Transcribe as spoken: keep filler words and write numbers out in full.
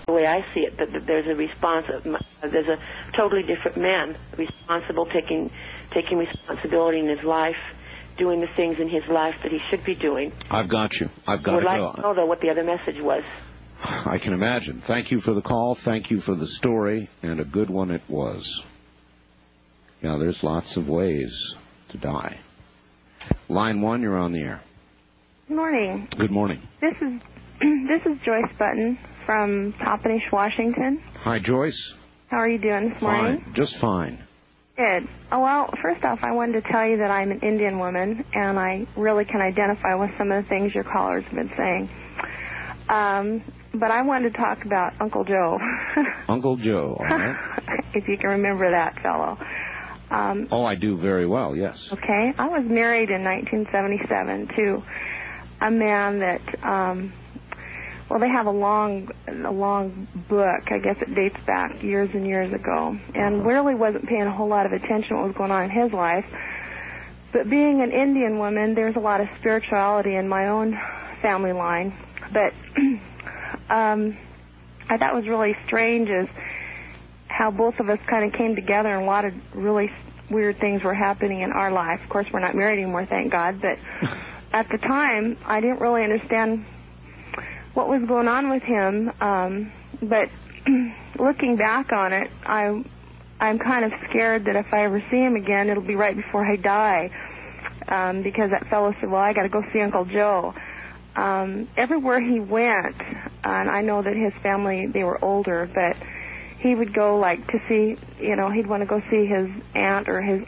the way I see it, that, that there's a response, there's a totally different man, responsible, taking taking responsibility in his life, doing the things in his life that he should be doing. I've got you. I've got Would to like go. to know, though, what the other message was. I can imagine. Thank you for the call. Thank you for the story, and a good one it was. Yeah, there's lots of ways to die. Line one, you're on the air. Good morning. Good morning. This is this is Joyce Button from Toppenish, Washington. Hi, Joyce. How are you doing this morning? Fine. Just fine. Good. Oh, well, first off, I wanted to tell you that I'm an Indian woman, and I really can identify with some of the things your callers have been saying. Um, but I wanted to talk about Uncle Joe. Uncle Joe, all right. If you can remember that fellow. Um, oh, I do very well, yes. Okay. I was married in nineteen seventy-seven to a man that, um, well, they have a long, a long book. I guess it dates back years and years ago, and really wasn't paying a whole lot of attention to what was going on in his life. But being an Indian woman, there's a lot of spirituality in my own family line. But um, I thought was really strange is how both of us kind of came together, and a lot of really weird things were happening in our life. Of course, we're not married anymore, thank God, but at the time, I didn't really understand what was going on with him. Um, but looking back on it, I, I'm kind of scared that if I ever see him again, it'll be right before I die, um, because that fellow said, well, I got to go see Uncle Joe. Um, everywhere he went, and I know that his family, they were older, but he would go, like, to see, you know, he'd want to go see his aunt or his